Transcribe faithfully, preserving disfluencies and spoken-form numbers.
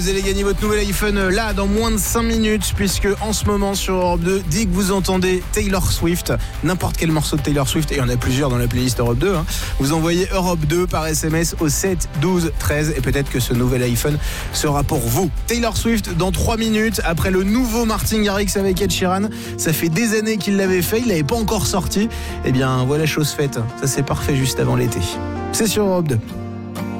Vous allez gagner votre nouvel iPhone là dans moins de cinq minutes, puisque en ce moment sur Europe deux, dès que vous entendez Taylor Swift, n'importe quel morceau de Taylor Swift, et il y en a plusieurs dans la playlist Europe deux, hein, vous envoyez Europe deux par S M S au sept douze treize et peut-être que ce nouvel iPhone sera pour vous. Taylor Swift dans trois minutes, après le nouveau Martin Garrix avec Ed Sheeran. Ça fait des années qu'il l'avait fait, il l'avait pas encore sorti. Eh bien voilà, chose faite. Ça c'est parfait juste avant l'été. C'est sur Europe deux.